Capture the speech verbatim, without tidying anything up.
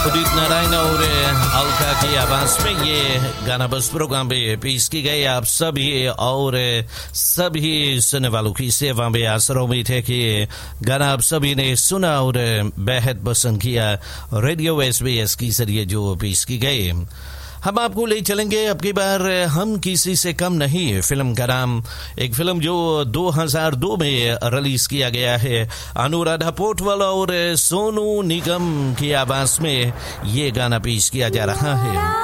उदित नारायण और अलका की आवाज में ये गाना बस प्रोग्राम पे पेश की गई आप सभी और सभी सुनने वालों की सेवा में आसरों में थे कि गाना आप सभी ने सुना और बेहद पसंद किया। रेडियो एसबीएस की जरिए जो पेश की गई, हम आपको ले चलेंगे अब की बार हम किसी से कम नहीं। फिल्म का नाम, एक फिल्म जो दो हज़ार दो में रिलीज किया गया है। अनुराधा पोटवाल और सोनू निगम की आवाज में ये गाना पेश किया जा रहा है।